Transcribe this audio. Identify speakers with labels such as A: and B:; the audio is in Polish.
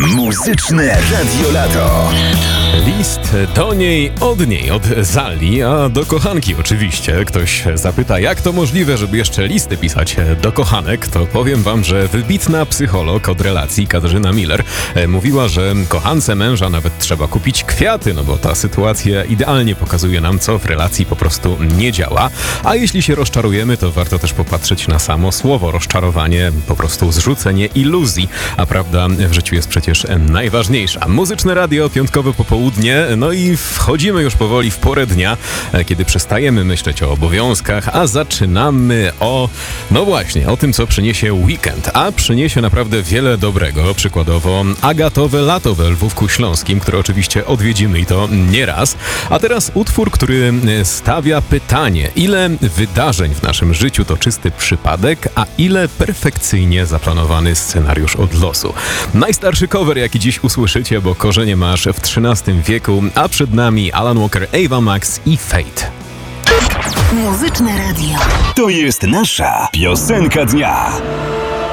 A: Muzyczne Radio Lato.
B: List do niej, od Zali, a do kochanki oczywiście. Ktoś zapyta, jak to możliwe, żeby jeszcze listy pisać do kochanek, to powiem wam, że wybitna psycholog od relacji Katarzyna Miller mówiła, że kochance męża nawet trzeba kupić kwiaty, no bo ta sytuacja idealnie pokazuje nam, co w relacji po prostu nie działa. A jeśli się rozczarujemy, to warto też popatrzeć na samo słowo rozczarowanie, po prostu zrzucenie iluzji, a prawda w życiu jest przecież najważniejsza. Muzyczne radio, piątkowe popołudnie, no i wchodzimy już powoli w porę dnia, kiedy przestajemy myśleć o obowiązkach, a zaczynamy o tym, co przyniesie weekend, a przyniesie naprawdę wiele dobrego, przykładowo Agatowe Lato we Lwówku Śląskim, które oczywiście odwiedzimy i to nie raz. A teraz utwór, który stawia pytanie, ile wydarzeń w naszym życiu to czysty przypadek, a ile perfekcyjnie zaplanowany scenariusz od losu. Najstarszy cover, jaki dziś usłyszycie, bo korzenie masz w XIII wieku, a przed nami Alan Walker, Ava Max i Fate.
C: Muzyczne radio.
A: To jest nasza piosenka dnia.